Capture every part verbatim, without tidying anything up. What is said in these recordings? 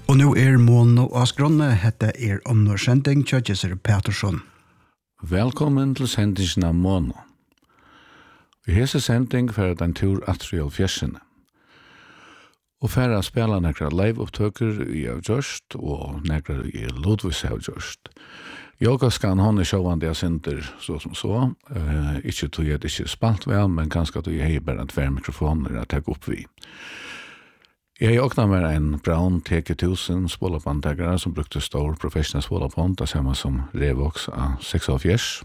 Og nu er Mono Asgrunne, hette er Onnor Sending, Kjøtjeser Petersson. Velkommen til sendingen av Mono. Vi hese sending for den tur atrial fjersene. Og for å spille nekra live-opptøker i av Gjørst, og nekra i Lodvis av Gjørst. Yoga skal han i sjåvande jeg synder så som så. Uh, ikke tog jeg det ikke spalt vel, men ganske tog jeg bare tver mikrofoner jeg tar opp vi. Jeg åkna med en Brown T K tusen spålapandegare som brukte stor professional spålapand, det samme som Revox av seks og fjers.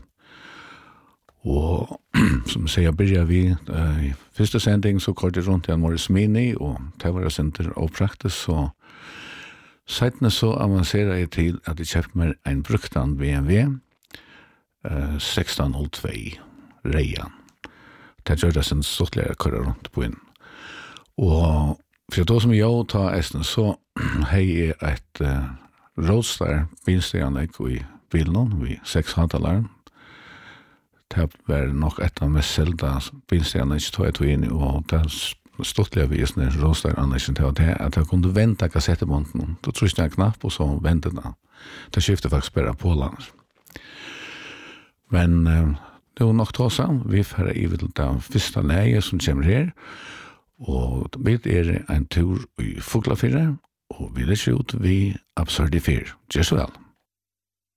Og som sier, byrja vi uh, i første sending så kort jeg rundt i en Morris Mini, og det var senter og praktisk, så seitene så avanserer jeg til at jeg kjøpte meg en bruktan B M W uh, sexton noll två Reian. Det gjør det sin stortligere kører rundt på inn. Og for da som jeg tar esten, så har jeg et uh, Roadster bilsteganlegg i bilen, vi seks hantalar. Det var nok et av mest selda bilsteganlegg tog jeg tog inn i, og det stortlige vi i Roadster-anleggen til at jeg kunne vente kassettebånden. Da trykte jeg en knapp, og så vente det. Det skiftet faktisk bare på landet. Men uh, det var nok tåsa. Vi får i vil det første leie som kommer her, og vi er en tur i Fuglafire, og vi er ikke ut vi Absurdifir. Gjør så vel.